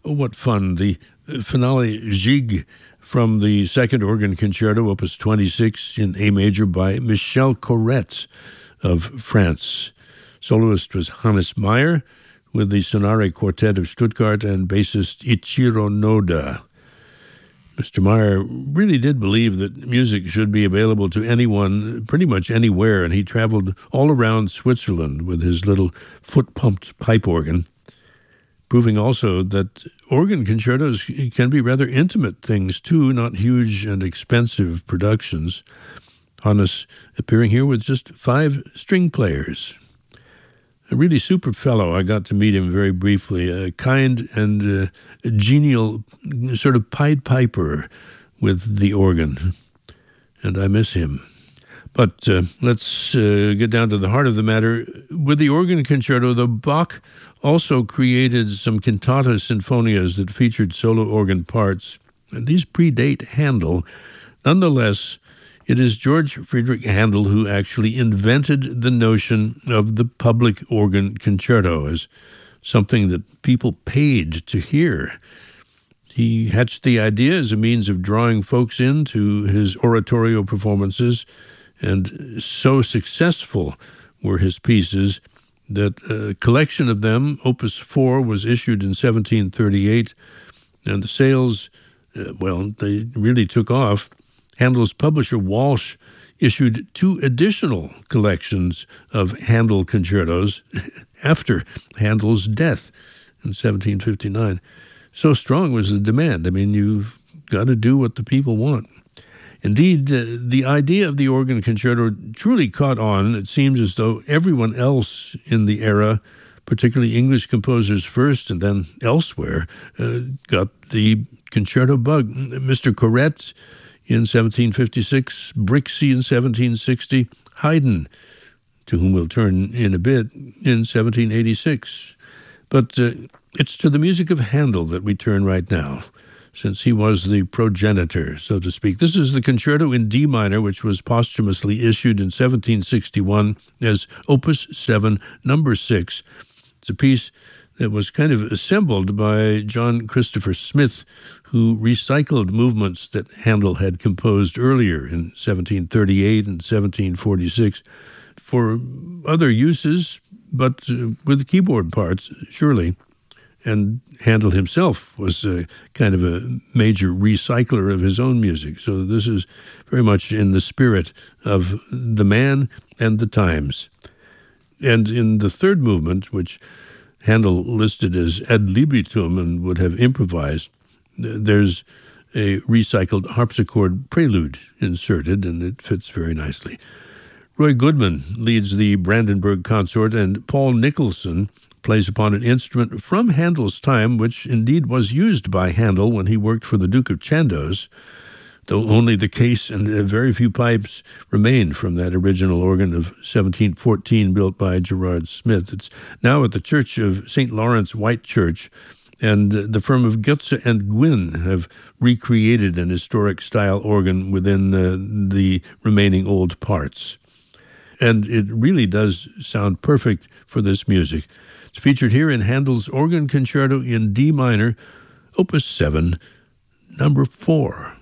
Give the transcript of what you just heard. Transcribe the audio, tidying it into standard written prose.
Oh, what fun. The finale Gigue from the second organ concerto, opus 26 in A major by Michel Corrette of France. Soloist was Hannes Meyer with the Sonare Quartet of Stuttgart and bassist Ichiro Noda. Mr. Meyer really did believe that music should be available to anyone, pretty much anywhere, and he traveled all around Switzerland with his little foot-pumped pipe organ, proving also that organ concertos can be rather intimate things too, not huge and expensive productions. Hannes appearing here with just 5 string players. A really super fellow. I got to meet him very briefly. A kind and genial sort of Pied Piper with the organ. And I miss him. But let's get down to the heart of the matter. With the organ concerto, the Bach also created some cantata sinfonias that featured solo organ parts. And these predate Handel. Nonetheless, it is George Friedrich Handel who actually invented the notion of the public organ concerto as something that people paid to hear. He hatched the idea as a means of drawing folks into his oratorio performances, and so successful were his pieces that a collection of them, Opus 4, was issued in 1738, and the sales, they really took off. Handel's publisher, Walsh, issued 2 additional collections of Handel concertos after Handel's death in 1759. So strong was the demand. I mean, you've got to do what the people want. Indeed, the idea of the organ concerto truly caught on. It seems as though everyone else in the era, particularly English composers first and then elsewhere, got the concerto bug. Mr. Corrette in 1756, Brixey in 1760, Haydn, to whom we'll turn in a bit, in 1786. But it's to the music of Handel that we turn right now, since he was the progenitor, so to speak. This is the concerto in D minor, which was posthumously issued in 1761 as Opus 7, number 6. It's a piece that was kind of assembled by John Christopher Smith, who recycled movements that Handel had composed earlier in 1738 and 1746 for other uses, but with keyboard parts, surely. And Handel himself was kind of a major recycler of his own music. So this is very much in the spirit of the man and the times. And in the third movement, which Handel listed as ad libitum and would have improvised, there's a recycled harpsichord prelude inserted, and it fits very nicely. Roy Goodman leads the Brandenburg Consort, and Paul Nicholson plays upon an instrument from Handel's time, which indeed was used by Handel when he worked for the Duke of Chandos, though only the case and very few pipes remain from that original organ of 1714 built by Gerard Smith. It's now at the Church of St. Lawrence White Church, and the firm of Goetze and Gwynn have recreated an historic style organ within the remaining old parts. And it really does sound perfect for this music. It's featured here in Handel's Organ Concerto in D minor, Opus 7, number 4.